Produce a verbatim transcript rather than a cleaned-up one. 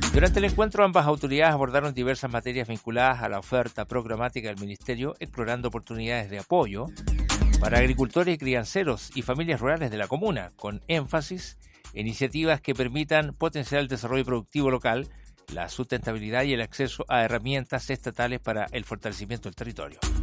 Durante el encuentro, ambas autoridades abordaron diversas materias vinculadas a la oferta programática del Ministerio, explorando oportunidades de apoyo para agricultores y crianceros y familias rurales de la comuna, con énfasis en iniciativas que permitan potenciar el desarrollo productivo local, la sustentabilidad y el acceso a herramientas estatales para el fortalecimiento del territorio.